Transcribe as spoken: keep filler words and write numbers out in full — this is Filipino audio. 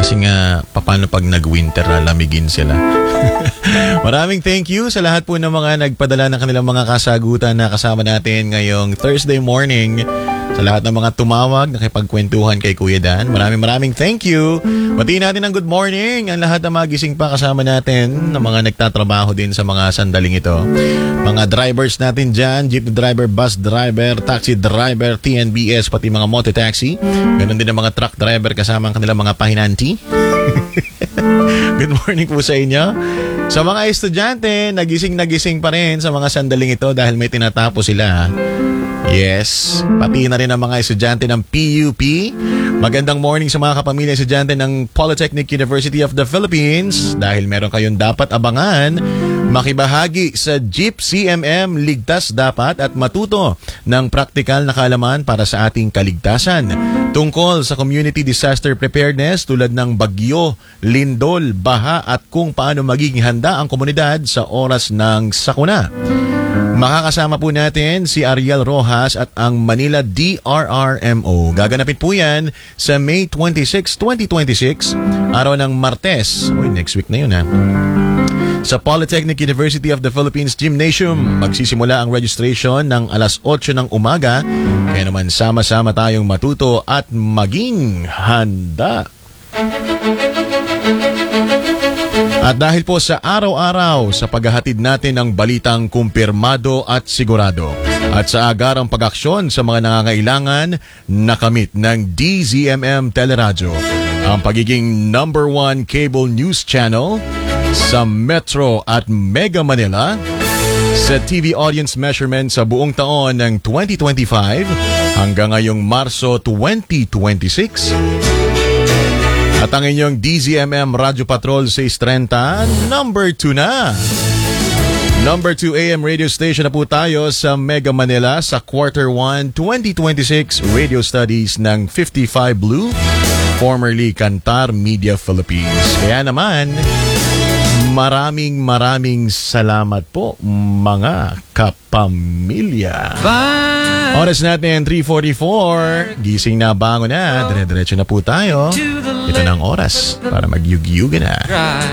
Kasi nga, paano pag nag-winter, lalamigin sila. Maraming thank you sa lahat po ng mga nagpadala ng kanilang mga kasagutan na kasama natin ngayong Thursday morning. Sa lahat ng mga tumawag, nakipagkwentuhan kay Kuya Dan. Maraming maraming thank you. Batiin natin ng good morning ang lahat ng mga gising pa kasama natin, ng mga nagtatrabaho din sa mga sandaling ito. Mga drivers natin dyan, jeep driver, bus driver, taxi driver, T N B S, pati mga mototaxi. Ganon din ang mga truck driver kasama ang kanilang mga pahinanti. Good morning po sa inyo. Sa mga estudyante, nagising-nagising pa rin sa mga sandaling ito dahil may tinatapos sila. Yes, pati na rin ang mga estudyante ng P U P. Magandang morning sa mga kapamilya estudyante ng Polytechnic University of the Philippines. Dahil meron kayong dapat abangan, makibahagi sa Jeep C M M Ligtas Dapat at matuto ng praktikal na kaalaman para sa ating kaligtasan. Tungkol sa community disaster preparedness tulad ng bagyo, lindol, baha at kung paano magiging handa ang komunidad sa oras ng sakuna. Makakasama po natin si Ariel Rojas at ang Manila D R R M O. Gaganapin po yan sa May twenty-sixth, twenty twenty-six, araw ng Martes. Uy, next week na yun ha. Sa Polytechnic University of the Philippines Gymnasium, magsisimula ang registration ng alas otso ng umaga. Kaya naman sama-sama tayong matuto at maging handa. At dahil po sa araw-araw sa paghahatid natin ng balitang kumpirmado at sigurado at sa agarang pag-aksyon sa mga nangangailangan, nakamit ng D Z M M Teleradyo ang pagiging number one cable news channel sa Metro at Mega Manila sa T V audience measurement sa buong taon ng twenty twenty-five hanggang ngayong Marso twenty twenty-six. At ang inyong D Z M M Radio Patrol six thirty, number two na. Number two A M radio station na po tayo sa Mega Manila sa Quarter one twenty twenty-six Radio Studies ng fifty-five Blue, formerly Kantar Media Philippines. Kaya naman, maraming maraming salamat po mga kapamilya. Bye! Oras natin three forty-four. Gising na, bango na. Dire-diretso na po tayo. Ito na ang oras para magyugyuga na.